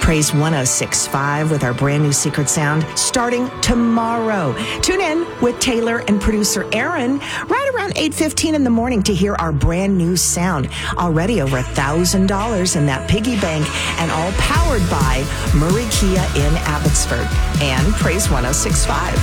Praise 106.5 with our brand new secret sound starting tomorrow. Tune in with Taylor and producer Aaron right around 8:15 in the morning to hear our brand new sound. Already over $1,000 in that piggy bank, and all powered by Murray Kia in Abbotsford and Praise 106.5.